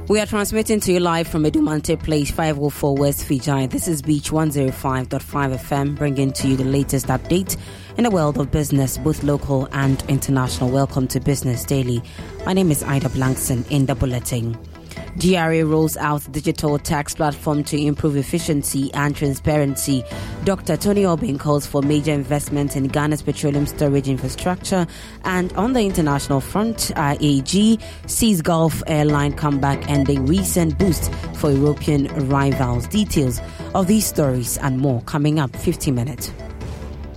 We are transmitting to you live from Edumante Place, 504 West Fiji. This is Beach 105.5 FM, bringing to you the latest update in the world of business, both local and international. Welcome to Business Daily. My name is Ida Blankson in the bulletin. GRA rolls out digital tax platform to improve efficiency and transparency. Dr. Tony Obin calls for major investment in Ghana's petroleum storage infrastructure. And on the international front, IAG sees Gulf airline comeback and a recent boost for European rivals. Details of these stories and more coming up 50 minutes.